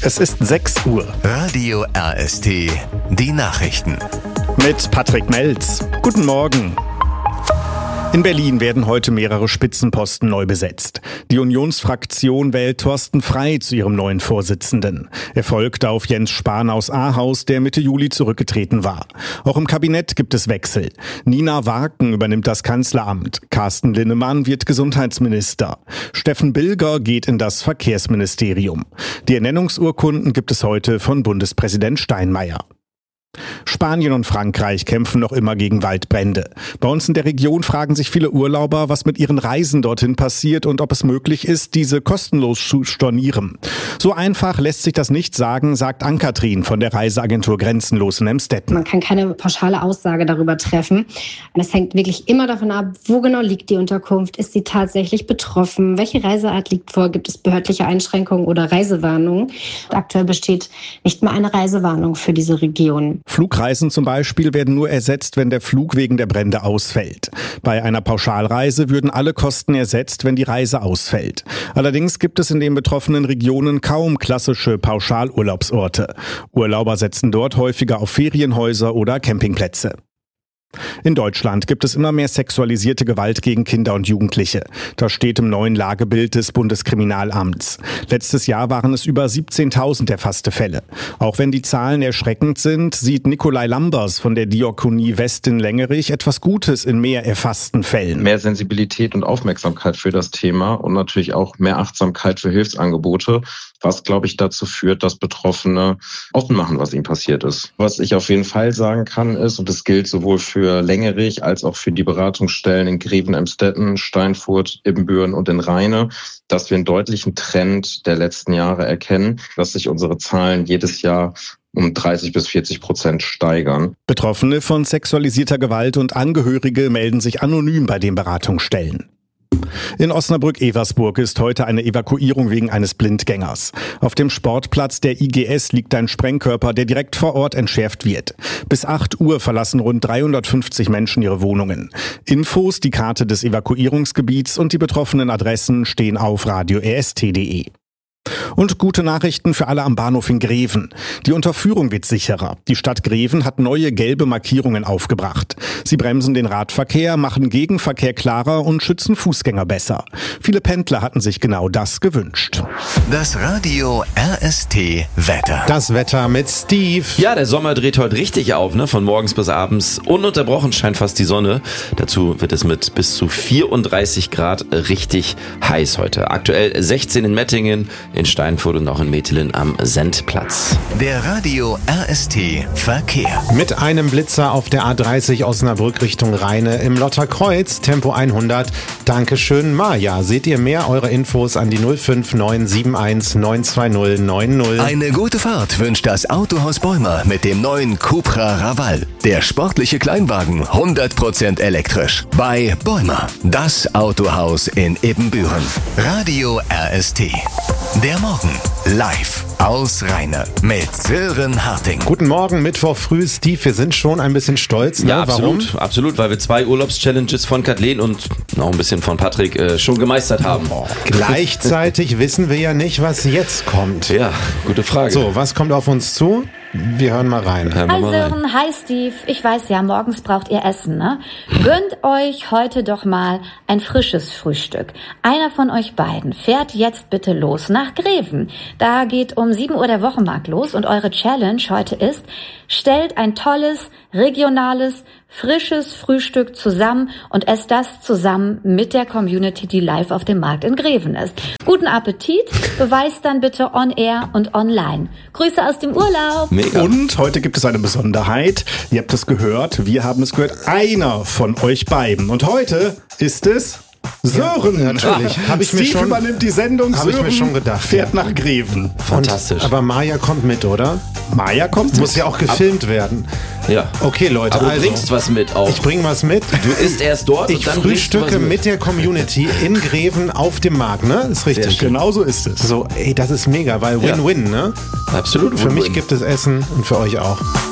Es ist 6 Uhr. Radio RST, die Nachrichten. Mit Patrick Melz. Guten Morgen. In Berlin werden heute mehrere Spitzenposten neu besetzt. Die Unionsfraktion wählt Thorsten Frey zu ihrem neuen Vorsitzenden. Er folgt auf Jens Spahn aus Ahaus, der Mitte Juli zurückgetreten war. Auch im Kabinett gibt es Wechsel. Nina Warken übernimmt das Kanzleramt. Carsten Linnemann wird Gesundheitsminister. Steffen Bilger geht in das Verkehrsministerium. Die Ernennungsurkunden gibt es heute von Bundespräsident Steinmeier. Spanien und Frankreich kämpfen noch immer gegen Waldbrände. Bei uns in der Region fragen sich viele Urlauber, was mit ihren Reisen dorthin passiert und ob es möglich ist, diese kostenlos zu stornieren. So einfach lässt sich das nicht sagen, sagt Ann-Kathrin von der Reiseagentur Grenzenlos in Emstetten. Man kann keine pauschale Aussage darüber treffen. Es hängt wirklich immer davon ab, wo genau liegt die Unterkunft, ist sie tatsächlich betroffen, welche Reiseart liegt vor, gibt es behördliche Einschränkungen oder Reisewarnungen. Aktuell besteht nicht mehr eine Reisewarnung für diese Region. Flugreisen zum Beispiel werden nur ersetzt, wenn der Flug wegen der Brände ausfällt. Bei einer Pauschalreise würden alle Kosten ersetzt, wenn die Reise ausfällt. Allerdings gibt es in den betroffenen Regionen kaum klassische Pauschalurlaubsorte. Urlauber setzen dort häufiger auf Ferienhäuser oder Campingplätze. In Deutschland gibt es immer mehr sexualisierte Gewalt gegen Kinder und Jugendliche. Das steht im neuen Lagebild des Bundeskriminalamts. Letztes Jahr waren es über 17.000 erfasste Fälle. Auch wenn die Zahlen erschreckend sind, sieht Nikolai Lambers von der Diakonie West in Lengerich etwas Gutes in mehr erfassten Fällen. Mehr Sensibilität und Aufmerksamkeit für das Thema und natürlich auch mehr Achtsamkeit für Hilfsangebote, was, glaube ich, dazu führt, dass Betroffene offen machen, was ihnen passiert ist. Was ich auf jeden Fall sagen kann ist, und das gilt sowohl für Lengerich als auch für die Beratungsstellen in Greven, Emstetten, Steinfurt, Ibbenbüren und in Rheine, dass wir einen deutlichen Trend der letzten Jahre erkennen, dass sich unsere Zahlen jedes Jahr um 30-40% steigern. Betroffene von sexualisierter Gewalt und Angehörige melden sich anonym bei den Beratungsstellen. In Osnabrück-Eversburg ist heute eine Evakuierung wegen eines Blindgängers. Auf dem Sportplatz der IGS liegt ein Sprengkörper, der direkt vor Ort entschärft wird. Bis 8 Uhr verlassen rund 350 Menschen ihre Wohnungen. Infos, die Karte des Evakuierungsgebiets und die betroffenen Adressen stehen auf radio-rst.de. Und gute Nachrichten für alle am Bahnhof in Greven. Die Unterführung wird sicherer. Die Stadt Greven hat neue gelbe Markierungen aufgebracht. Sie bremsen den Radverkehr, machen Gegenverkehr klarer und schützen Fußgänger besser. Viele Pendler hatten sich genau das gewünscht. Das Radio RST Wetter. Das Wetter mit Steve. Ja, der Sommer dreht heute richtig auf, ne? Von morgens bis abends. Ununterbrochen scheint fast die Sonne. Dazu wird es mit bis zu 34 Grad richtig heiß heute. Aktuell 16 in Mettingen, in Steinfurt und auch in Metelen am Sendplatz. Der Radio RST Verkehr. Mit einem Blitzer auf der A30 Osnabrück Richtung Rheine im Lotterkreuz, Tempo 100. Dankeschön, Maja. Seht ihr mehr? Eure Infos an die 05971 920 90. Eine gute Fahrt wünscht das Autohaus Bäumer mit dem neuen Cupra Raval. Der sportliche Kleinwagen, 100% elektrisch. Bei Bäumer, das Autohaus in Ibbenbüren. Radio RST. Der Morgen live aus Rheine mit Sören Harting. Guten Morgen, Mittwoch früh, Steve. Wir sind schon ein bisschen stolz. Ne? Ja, Warum? absolut, weil wir 2 Urlaubschallenges von Kathleen und noch ein bisschen von Patrick schon gemeistert haben. Gleichzeitig wissen wir ja nicht, was jetzt kommt. Ja, gute Frage. So, was kommt auf uns zu? Wir hören mal rein. Hi Sören, hi Steve. Ich weiß ja, morgens braucht ihr Essen, ne? Gönnt euch heute doch mal ein frisches Frühstück. Einer von euch beiden fährt jetzt bitte los nach Greven. Da geht um 7 Uhr der Wochenmarkt los und eure Challenge heute ist, stellt ein tolles, regionales, frisches Frühstück zusammen und esst das zusammen mit der Community, die live auf dem Markt in Greven ist. Guten Appetit, beweist dann bitte on air und online. Grüße aus dem Urlaub. Mega. Und heute gibt es eine Besonderheit. Ihr habt es gehört, wir haben es gehört, einer von euch beiden. Und heute ist es Sören. Ja, natürlich. Steve übernimmt die Sendung. Habe ich mir schon gedacht. Fährt nach Greven. Fantastisch. Aber Maja kommt mit, oder? Maja kommt Muss ja auch gefilmt werden. Ja. Okay, Leute, Aber du bringst was mit auch. Ich bringe was mit. Du isst erst dort Ich und dann bringst du was frühstücke mit der Community in Greven auf dem Markt, ne? Ist richtig. Genau so ist es. So, ey, das ist mega, weil Win-Win, ne? Absolut. Für mich gibt es Essen und für euch auch.